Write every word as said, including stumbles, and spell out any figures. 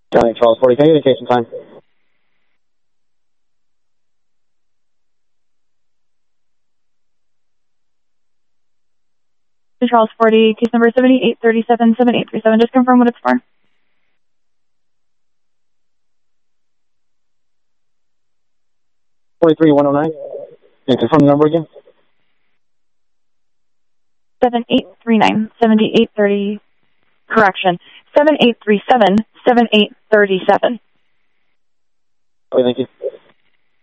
County Charles forty, communication time. Charles forty, case number seventy-eight thirty-seven, seventy-eight thirty-seven. Just confirm what it's for. forty-three one oh nine. And confirm the number again. seven eight three nine, seventy-eight thirty. Correction. seven eight three seven, seventy-eight thirty-seven. Okay, thank you.